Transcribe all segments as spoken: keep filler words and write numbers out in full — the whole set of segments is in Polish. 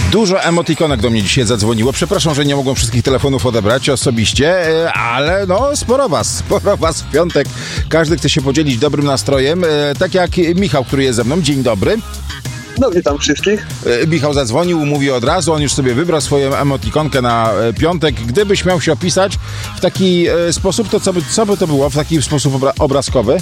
Dużo emotikonek do mnie dzisiaj zadzwoniło. Przepraszam, że nie mogłem wszystkich telefonów odebrać osobiście, ale no sporo was, sporo was w piątek. Każdy chce się podzielić dobrym nastrojem, tak jak Michał, który jest ze mną. Dzień dobry. No witam wszystkich. Michał zadzwonił, mówi od razu, on już sobie wybrał swoją emotikonkę na piątek. Gdybyś miał się opisać w taki sposób, to co by, co by to było w taki sposób obra- obrazkowy?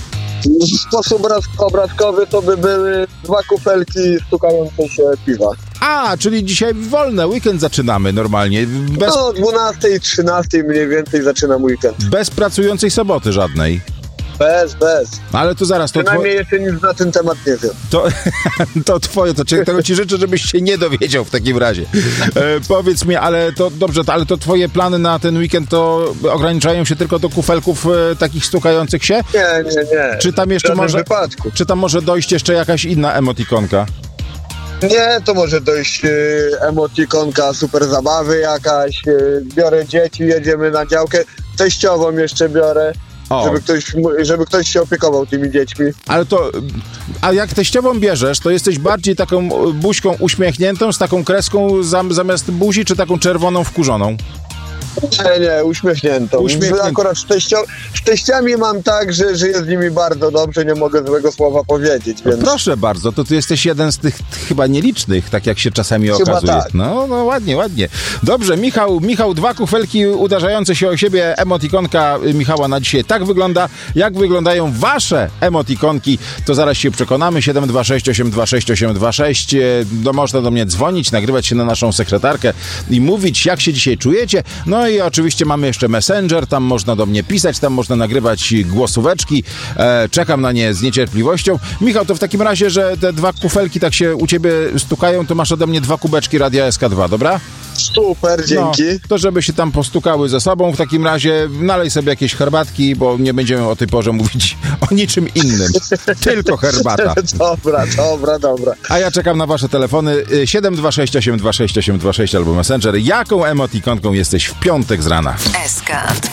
W sposób obraz- obrazkowy to by były dwa kufelki stukające się piwa. A, czyli dzisiaj wolne, weekend zaczynamy normalnie. Bez, No o dwunastej, trzynastej mniej więcej zaczynam weekend. bez pracującej soboty żadnej. Bez, bez. Ale to zaraz, to, Przynajmniej two, jeszcze nic na ten temat nie wiem. to, to twoje, to tego ci życzę, żebyś się nie dowiedział w takim razie. E, powiedz mi, ale to dobrze, to, ale to twoje plany na ten weekend to ograniczają się tylko do kufelków e, takich stukających się? Nie, nie, nie. Czy tam jeszcze w żadnym może, wypadku. czy tam może dojść jeszcze jakaś inna emotikonka? Nie, to może dojść y, emotikonka super zabawy jakaś. Y, biorę dzieci, jedziemy na działkę. Teściową jeszcze biorę. O. Żeby ktoś, żeby ktoś się opiekował tymi dziećmi. Ale to, a jak teściową bierzesz, to jesteś bardziej taką buźką uśmiechniętą, z taką kreską zam, zamiast buzi, czy taką czerwoną wkurzoną? Nie, nie, uśmiechniętą. Uśmiechniętą. Akurat z, teścio, z teściami mam tak, że żyję z nimi bardzo dobrze, nie mogę złego słowa powiedzieć, więc... No proszę bardzo, to ty jesteś jeden z tych chyba nielicznych, tak jak się czasami Chyba okazuje. tak. No, no ładnie, ładnie. Dobrze, Michał, Michał, dwa kufelki uderzające się o siebie, emotikonka Michała na dzisiaj tak wygląda. Jak wyglądają wasze emotikonki, to zaraz się przekonamy. siedem dwa sześć osiem dwa sześć osiem dwa sześć. No, można do mnie dzwonić, nagrywać się na naszą sekretarkę i mówić, jak się dzisiaj czujecie. No i oczywiście mamy jeszcze Messenger, tam można do mnie pisać, tam można nagrywać głosóweczki. E, czekam na nie z niecierpliwością. Michał, to w takim razie, że te dwa kufelki tak się u ciebie stukają, to masz ode mnie dwa kubeczki Radia S K dwa, dobra? Super, dzięki. No, to żeby się tam postukały ze sobą, w takim razie nalej sobie jakieś herbatki, bo nie będziemy o tej porze mówić o niczym innym. Tylko herbata. Dobra, dobra, dobra. A ja czekam na wasze telefony siedem dwa sześć osiem dwa sześć osiem dwa sześć albo Messenger. Jaką emotikonką jesteś w piątek z rana? S K.